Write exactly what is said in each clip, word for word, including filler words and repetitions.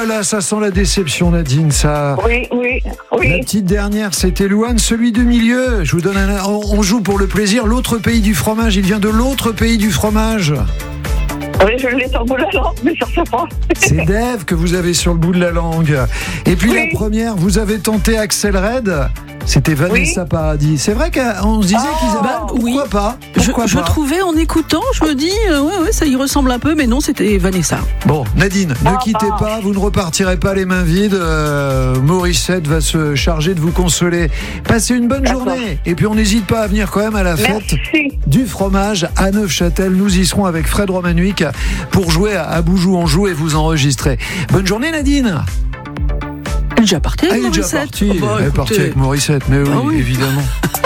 là là, ça sent la déception, Nadine, ça. Oui, oui, oui. La petite dernière, c'était Louane, celui du milieu. Je vous donne un... On joue pour le plaisir. L'autre pays du fromage, il vient de l'autre pays du fromage. Oui, je l'ai sur le bout de la langue, mais sur ce point. C'est Dave que vous avez sur le bout de la langue. Et puis oui. La première, vous avez tenté Axel Red. C'était Vanessa oui. Paradis. C'est vrai qu'on se disait oh, qu'Isabelle, pourquoi oui. pas pourquoi je, pas je trouvais en écoutant, je me dis, euh, ouais, ouais, ça y ressemble un peu, mais non, c'était Vanessa. Bon, Nadine, ah, ne quittez ah. pas, vous ne repartirez pas les mains vides. Euh, Morissette va se charger de vous consoler. Passez une bonne D'accord. journée. Et puis on n'hésite pas à venir quand même à la fête Merci. du fromage à Neufchâtel. Nous y serons avec Fred Romanuic pour jouer à Boujou-en-Joue et vous enregistrer. Bonne journée, Nadine. Elle est déjà partie avec Elle est déjà Morissette. partie, oh bah, elle est partie avec Morissette, mais oui, ah oui. évidemment.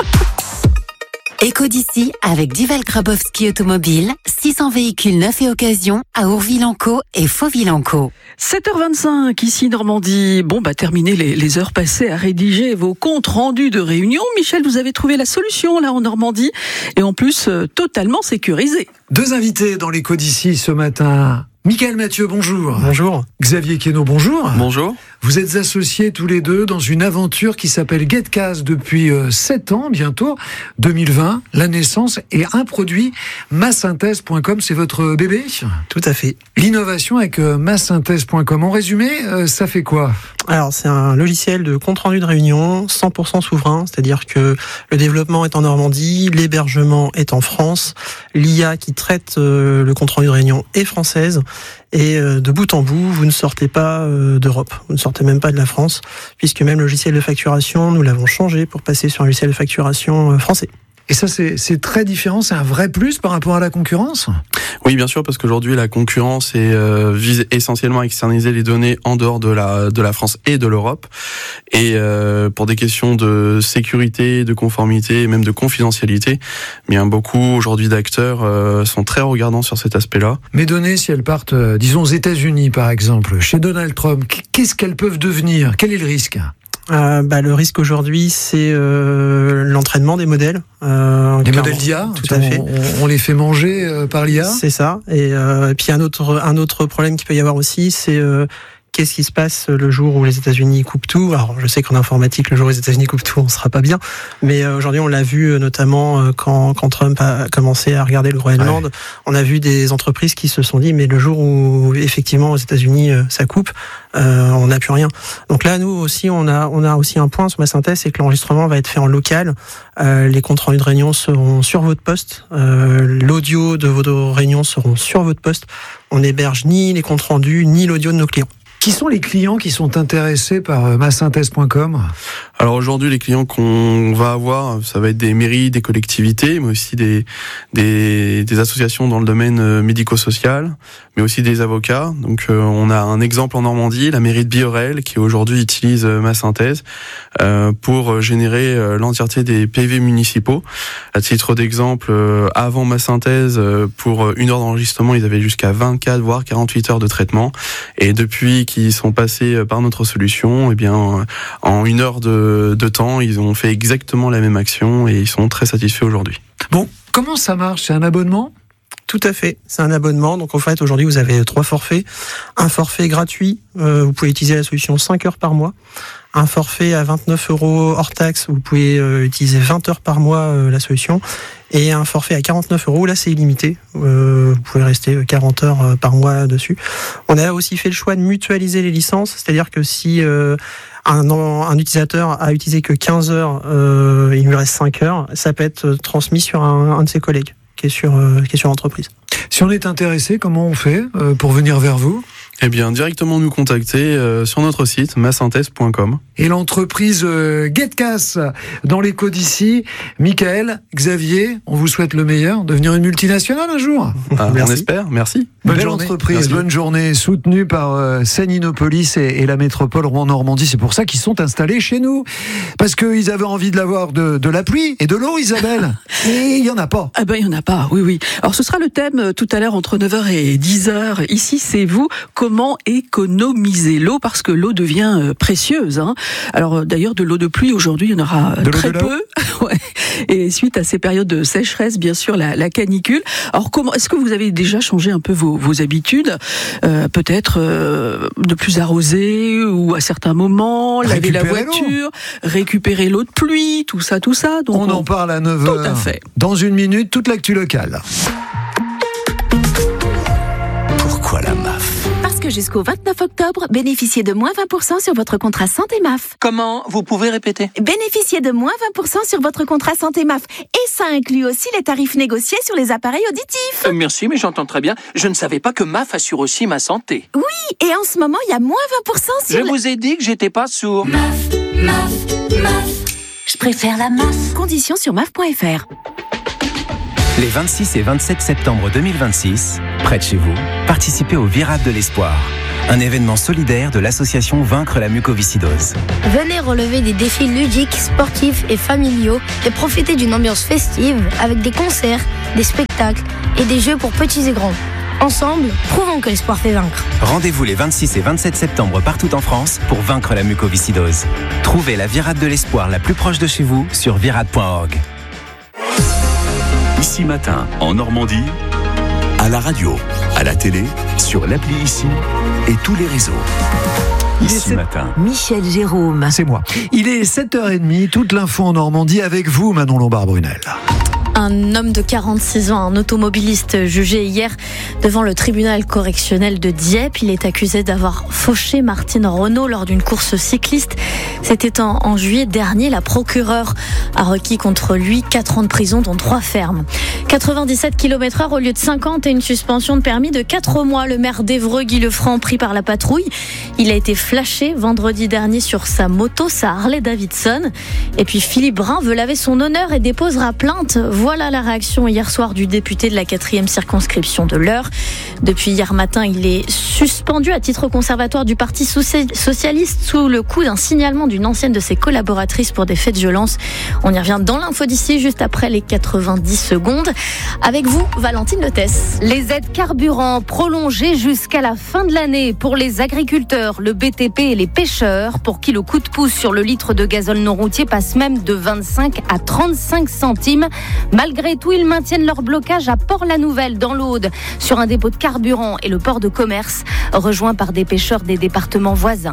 Éco d'ici avec Duval Grabowski Automobile, six cents véhicules neufs et occasion à Ourville-en-Caux et Fauville-en-Caux. sept heures vingt-cinq, ici Normandie. Bon, bah, terminez les, les heures passées à rédiger vos comptes rendus de réunion. Michel, vous avez trouvé la solution, là, en Normandie. Et en plus, euh, totalement sécurisé. Deux invités dans l'Éco d'ici ce matin. Michael Mathieu, bonjour. Bonjour. Xavier Queneau, bonjour. Bonjour. Vous êtes associés tous les deux dans une aventure qui s'appelle GetCast depuis sept ans, bientôt, deux mille vingt, la naissance, et un produit, massynthèse point com, c'est votre bébé ? Tout à fait. L'innovation avec massynthèse point com. En résumé, ça fait quoi ? Alors, c'est un logiciel de compte-rendu de réunion cent pour cent souverain, c'est-à-dire que le développement est en Normandie, l'hébergement est en France, l'I A qui traite euh, le compte-rendu de réunion est française, et euh, de bout en bout, vous ne sortez pas euh, d'Europe, vous ne sortez même pas de la France, puisque même le logiciel de facturation, nous l'avons changé pour passer sur un logiciel de facturation euh, français. Et ça, c'est, c'est très différent, c'est un vrai plus par rapport à la concurrence ? Oui, bien sûr, parce qu'aujourd'hui, la concurrence est, euh, vise essentiellement à externaliser les données en dehors de la, de la France et de l'Europe. Et euh, pour des questions de sécurité, de conformité et même de confidentialité, bien beaucoup aujourd'hui d'acteurs euh, sont très regardants sur cet aspect-là. Mes données, si elles partent, euh, disons aux États-Unis par exemple, chez Donald Trump, qu'est-ce qu'elles peuvent devenir ? Quel est le risque ? Euh, bah, le risque aujourd'hui, c'est euh, l'entraînement des modèles. Euh, des clairement. modèles d'I A, tout à fait. On, on les fait manger euh, par l'I A. C'est ça. Et, euh, et puis un autre, un autre problème qu'il peut y avoir aussi, c'est euh, qu'est-ce qui se passe le jour où les États-Unis coupent tout. Alors, je sais qu'en informatique, le jour où les États-Unis coupent tout, on sera pas bien. Mais euh, aujourd'hui, on l'a vu euh, notamment euh, quand, quand Trump a commencé à regarder le Groenland. Ouais. On a vu des entreprises qui se sont dit, mais le jour où effectivement aux États-Unis euh, ça coupe, euh, on n'a plus rien. Donc là, nous aussi, on a, on a aussi un point sur ma synthèse, c'est que l'enregistrement va être fait en local. Euh, les comptes rendus de réunion seront sur votre poste. Euh, l'audio de vos réunions seront sur votre poste. On n'héberge ni les comptes rendus ni l'audio de nos clients. Qui sont les clients qui sont intéressés par massynthèse point com ? Alors aujourd'hui, les clients qu'on va avoir, ça va être des mairies, des collectivités, mais aussi des des, des associations dans le domaine médico-social, mais aussi des avocats. Donc euh, on a un exemple en Normandie, la mairie de Biorel, qui aujourd'hui utilise euh, massynthèse euh, pour générer euh, l'entièreté des P V municipaux. À titre d'exemple, euh, avant massynthèse, euh, pour une heure d'enregistrement, ils avaient jusqu'à vingt-quatre voire quarante-huit heures de traitement, et depuis qui sont passés par notre solution, eh bien, en une heure de, de temps, ils ont fait exactement la même action et ils sont très satisfaits aujourd'hui. Bon, comment ça marche ? C'est un abonnement ? Tout à fait, c'est un abonnement. Donc en fait, aujourd'hui, vous avez trois forfaits. Un forfait gratuit, euh, vous pouvez utiliser la solution cinq heures par mois. Un forfait à vingt-neuf euros hors taxe, vous pouvez euh, utiliser vingt heures par mois euh, la solution. Et un forfait à quarante-neuf euros, là c'est illimité. Euh, vous pouvez rester quarante heures euh, par mois dessus. On a aussi fait le choix de mutualiser les licences, c'est-à-dire que si euh, un, un utilisateur a utilisé que quinze heures, euh, il lui reste cinq heures, ça peut être transmis sur un, un de ses collègues qui est sur, euh, qui est sur l'entreprise. Si on est intéressé, comment on fait euh, pour venir vers vous ? Eh bien, directement nous contacter euh, sur notre site massynthèse point com. Et l'entreprise euh, GetCast dans l'Éco d'ici. Michael, Xavier, on vous souhaite le meilleur, devenir une multinationale un jour. Ah, on espère, merci. Bonne Belle journée. entreprise, Merci. Bonne journée, soutenue par euh, Seine-Innopolis et, et la métropole Rouen-Normandie. C'est pour ça qu'ils sont installés chez nous. Parce qu'ils avaient envie de l'avoir de, de la pluie et de l'eau, Isabelle. Et il n'y en a pas. Ah ben, il n'y en a pas, oui, oui. Alors, ce sera le thème euh, tout à l'heure entre neuf heures et dix heures. Ici, c'est vous. Comment économiser l'eau, parce que l'eau devient euh, précieuse. Hein. Alors, euh, d'ailleurs, de l'eau de pluie, aujourd'hui, il y en aura euh, de très l'eau de peu. Ouais. Et suite à ces périodes de sécheresse, bien sûr, la, la canicule. Alors, comment est-ce que vous avez déjà changé un peu vos, vos habitudes, euh, peut-être euh, de plus arroser ou à certains moments laver la voiture, l'eau. récupérer l'eau de pluie, tout ça, tout ça. Donc on, on en parle à neuf heures. Tout à fait. Dans une minute, toute l'actu locale. Pourquoi la M A F ? Parce que jusqu'au vingt-neuf octobre, bénéficiez de moins vingt pour cent sur votre contrat santé M A F. Comment ? Vous pouvez répéter ? Bénéficiez de moins vingt pour cent sur votre contrat santé M A F. Et ça inclut aussi les tarifs négociés sur les appareils auditifs. Euh, merci, mais j'entends très bien. Je ne savais pas que M A F assure aussi ma santé. Oui, et en ce moment, il y a moins vingt pour cent sur... Je les... vous ai dit que j'étais pas sourd. M A F, M A F, M A F. Je préfère la M A F. Conditions sur M A F point F R. Les vingt-six et vingt-sept septembre deux mille vingt-six, près de chez vous, participez au Virade de l'Espoir, un événement solidaire de l'association Vaincre la mucoviscidose. Venez relever des défis ludiques, sportifs et familiaux et profiter d'une ambiance festive avec des concerts, des spectacles et des jeux pour petits et grands. Ensemble, prouvons que l'espoir fait vaincre. Rendez-vous les vingt-six et vingt-sept septembre partout en France pour vaincre la mucoviscidose. Trouvez la Virade de l'Espoir la plus proche de chez vous sur virade point org. Ici Matin, en Normandie, à la radio, à la télé, sur l'appli Ici et tous les réseaux. Ici Matin. Michel Jérôme. C'est moi. Il est sept heures trente, toute l'info en Normandie avec vous, Manon Lombard-Brunel. Un homme de quarante-six ans, un automobiliste jugé hier devant le tribunal correctionnel de Dieppe. Il est accusé d'avoir fauché Martine Renault lors d'une course cycliste. C'était en, en juillet dernier. La procureure a requis contre lui quatre ans de prison, dont trois fermes. quatre-vingt-dix-sept kilomètres heure au lieu de cinquante et une suspension de permis de quatre mois. Le maire d'Évreux, Guy Lefranc, pris par la patrouille. Il a été flashé vendredi dernier sur sa moto, sa Harley Davidson. Et puis Philippe Brun veut laver son honneur et déposera plainte. Voilà la réaction hier soir du député de la quatrième circonscription de l'Eure. Depuis hier matin, il est suspendu à titre conservatoire du Parti socialiste sous le coup d'un signalement d'une ancienne de ses collaboratrices pour des faits de violence. On y revient dans l'info d'ici, juste après les quatre-vingt-dix secondes. Avec vous, Valentine Letès. Les aides carburant prolongées jusqu'à la fin de l'année pour les agriculteurs, le B T P et les pêcheurs, pour qui le coup de pouce sur le litre de gazole non routier passe même de vingt-cinq à trente-cinq centimes. Malgré tout, ils maintiennent leur blocage à Port-la-Nouvelle, dans l'Aude, sur un dépôt de carburant et le port de commerce, rejoint par des pêcheurs des départements voisins.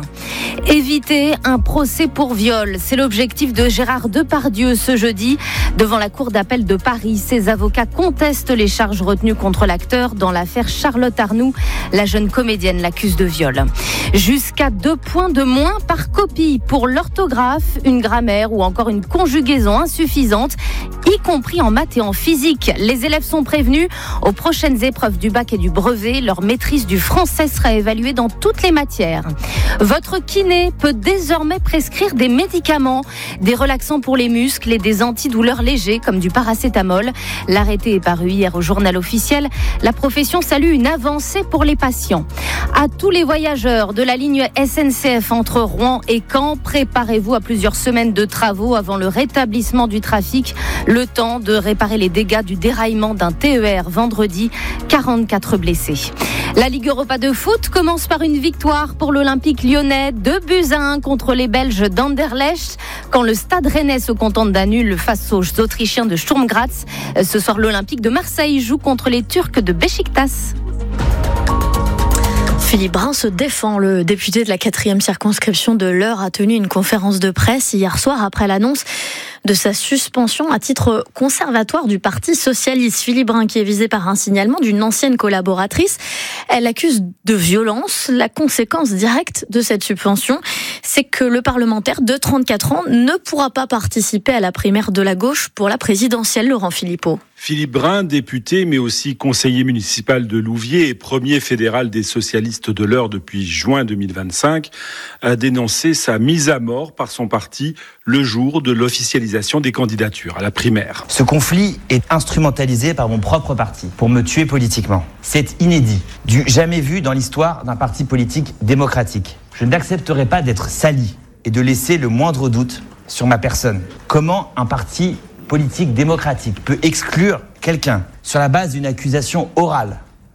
Éviter un procès pour viol, c'est l'objectif de Gérard Depardieu ce jeudi. Devant la cour d'appel de Paris, ses avocats contestent les charges retenues contre l'acteur dans l'affaire Charlotte Arnoux. La jeune comédienne l'accuse de viol. Jusqu'à deux points de moins par copie pour l'orthographe, une grammaire ou encore une conjugaison insuffisante, y compris en maths et en physique. Les élèves sont prévenus. Aux prochaines épreuves du bac et du brevet, leur maîtrise du français sera évaluée dans toutes les matières. Votre kiné peut désormais prescrire des médicaments, des relaxants pour les muscles et des antidouleurs légers comme du paracétamol. L'arrêté est paru hier au journal officiel. La profession salue une avancée pour les patients. À tous les voyageurs de la ligne S N C F entre Rouen et Caen, préparez-vous à plusieurs semaines de travaux avant le rétablissement du trafic. Le temps de réparer les dégâts du déraillement d'un T E R vendredi, quarante-quatre blessés. La Ligue Europa de foot commence par une victoire pour l'Olympique lyonnais, deux buts à un contre les Belges d'Anderlecht. Quand le Stade Rennais se contente d'un nul face aux Autrichiens de Sturm Graz, ce soir l'Olympique de Marseille joue contre les Turcs de Beşiktaş. Philippe Brun se défend. Le député de la quatrième circonscription de l'Eure a tenu une conférence de presse hier soir après l'annonce de sa suspension à titre conservatoire du Parti socialiste. Philippe Brun, qui est visé par un signalement d'une ancienne collaboratrice, elle accuse de violence. La conséquence directe de cette suspension, c'est que le parlementaire de trente-quatre ans ne pourra pas participer à la primaire de la gauche pour la présidentielle. Laurent Philippot. Philippe Brun, député mais aussi conseiller municipal de Louviers et premier fédéral des socialistes de l'Eure depuis juin deux mille vingt-cinq, a dénoncé sa mise à mort par son parti le jour de l'officialisation des candidatures à la primaire. Ce conflit est instrumentalisé par mon propre parti pour me tuer politiquement. C'est inédit, du jamais vu dans l'histoire d'un parti politique démocratique. Je n'accepterai pas d'être sali et de laisser le moindre doute sur ma personne. Comment un parti politique démocratique peut exclure quelqu'un sur la base d'une accusation orale,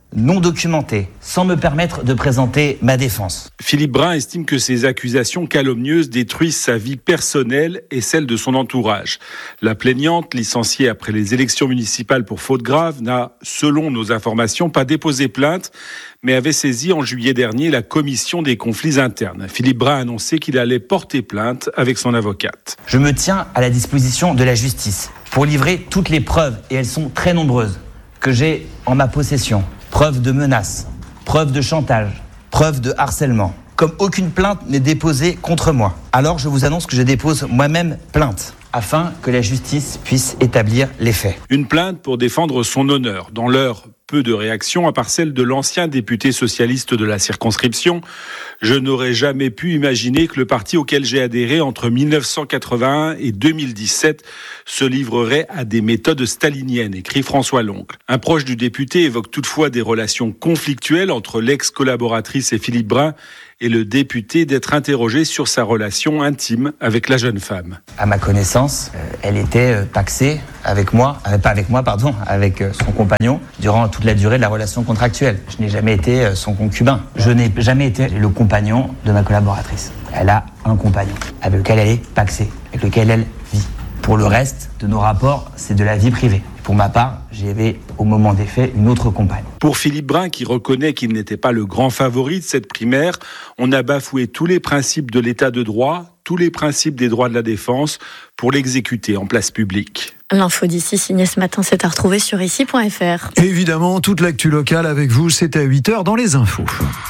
non documentées, sans me permettre de présenter ma défense. Philippe Brun estime que ces accusations calomnieuses détruisent sa vie personnelle et celle de son entourage. La plaignante, licenciée après les élections municipales pour faute grave, n'a, selon nos informations, pas déposé plainte, mais avait saisi en juillet dernier la commission des conflits internes. Philippe Brun a annoncé qu'il allait porter plainte avec son avocate. Je me tiens à la disposition de la justice pour livrer toutes les preuves, et elles sont très nombreuses, que j'ai en ma possession. Preuves de menaces, preuves de chantage, preuves de harcèlement. Comme aucune plainte n'est déposée contre moi, alors je vous annonce que je dépose moi-même plainte, afin que la justice puisse établir les faits. Une plainte pour défendre son honneur. Dans l'heure, peu de réactions, à part celle de l'ancien député socialiste de la circonscription. Je n'aurais jamais pu imaginer que le parti auquel j'ai adhéré entre mille neuf cent quatre-vingt-un et deux mille dix-sept se livrerait à des méthodes staliniennes, écrit François Loncle. Un proche du député évoque toutefois des relations conflictuelles entre l'ex-collaboratrice et Philippe Brun et le député d'être interrogé sur sa relation intime avec la jeune femme. À ma connaissance, euh, elle était euh, paxée avec moi, euh, pas avec moi, pardon, avec euh, son compagnon, durant toute la durée de la relation contractuelle. Je n'ai jamais été euh, son concubin. Je n'ai jamais été le compagnon de ma collaboratrice. Elle a un compagnon avec lequel elle est paxée, avec lequel elle vit. Pour le reste de nos rapports, c'est de la vie privée. Pour ma part, j'avais au moment des faits une autre compagne. Pour Philippe Brun, qui reconnaît qu'il n'était pas le grand favori de cette primaire, on a bafoué tous les principes de l'état de droit, tous les principes des droits de la défense pour l'exécuter en place publique. L'info d'ici signée ce matin, c'est à retrouver sur ici point f r. Évidemment, toute l'actu locale avec vous, c'est à huit heures dans les infos.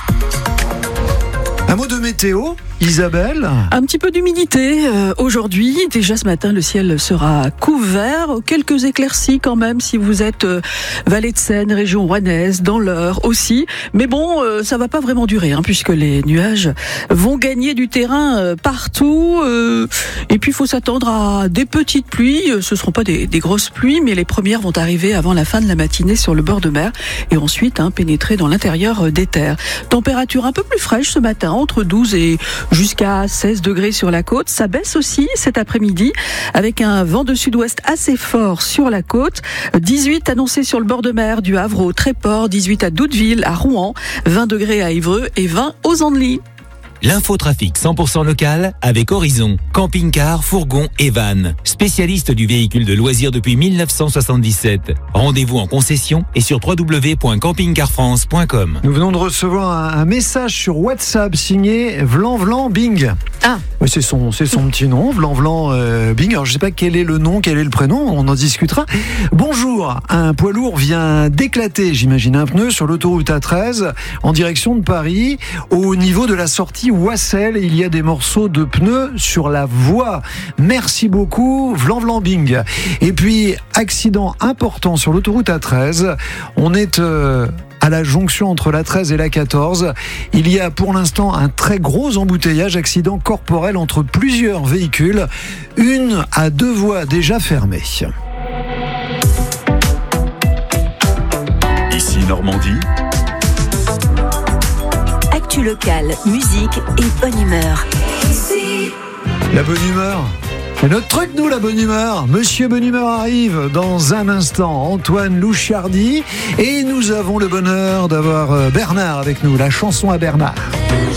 Un mot de météo, Isabelle ? Un petit peu d'humidité euh, aujourd'hui. Déjà ce matin, le ciel sera couvert. Quelques éclaircies quand même si vous êtes euh, Vallée de Seine, région rouennaise, dans l'Eure aussi. Mais bon, euh, ça va pas vraiment durer hein, puisque les nuages vont gagner du terrain euh, partout. Euh, et puis il faut s'attendre à des petites pluies. Ce seront pas des, des grosses pluies, mais les premières vont arriver avant la fin de la matinée sur le bord de mer et ensuite hein, pénétrer dans l'intérieur des terres. Température un peu plus fraîche ce matin, entre douze et jusqu'à seize degrés sur la côte. Ça baisse aussi cet après-midi avec un vent de sud-ouest assez fort sur la côte. dix-huit annoncés sur le bord de mer du Havre au Tréport, dix-huit à Douteville, à Rouen, vingt degrés à Évreux et vingt aux Andelys. L'infotrafic cent pour cent local avec Horizon, camping-car, fourgon et van. Spécialiste du véhicule de loisirs depuis mille neuf cent soixante-dix-sept. Rendez-vous en concession et sur w w w point camping car france point com. Nous venons de recevoir un, un message sur WhatsApp signé Vlan Vlan Bing. Ah. Oui, c'est son, c'est son petit nom, Vlan Vlan euh, Bing. Alors je sais pas quel est le nom, quel est le prénom, on en discutera. Bonjour, un poids lourd vient d'éclater, j'imagine, un pneu sur l'autoroute A treize en direction de Paris. Au niveau de la sortie Wassel, il y a des morceaux de pneus sur la voie. Merci beaucoup, Vlan Vlan Bing. Et puis, accident important sur l'autoroute A treize. On est euh, à la jonction entre la treize et la quatorze. Il y a pour l'instant un très gros embouteillage, accident corporel entre plusieurs véhicules. Une à deux voies déjà fermées. Ici Normandie. Actu locale, musique et bonne humeur. La bonne humeur, c'est notre truc, nous, la bonne humeur. Monsieur Bonne Humeur arrive dans un instant, Antoine Louchardy. Et nous avons le bonheur d'avoir Bernard avec nous, la chanson à Bernard.